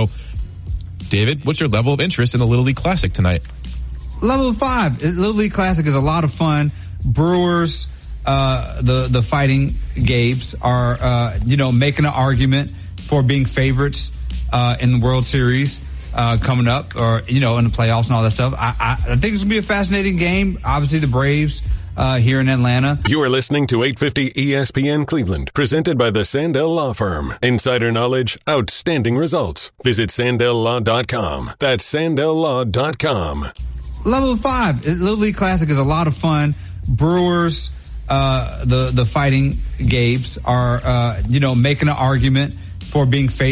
So, David, what's your level of interest in the Little League Classic tonight? Level 5. Little League Classic is a lot of fun. Brewers, the Fighting Gabes are, making an argument for being favorites in the World Series coming up, or, in the playoffs and all that stuff. I think it's going to be a fascinating game. Obviously, the Braves here in Atlanta. You are listening to 850 ESPN Cleveland, presented by the Sandell Law Firm. Insider knowledge, outstanding results. Visit SandellLaw.com. That's SandellLaw.com. Level 5. Little League Classic is a lot of fun. Brewers, the Fighting Gabes are, making an argument for being favorites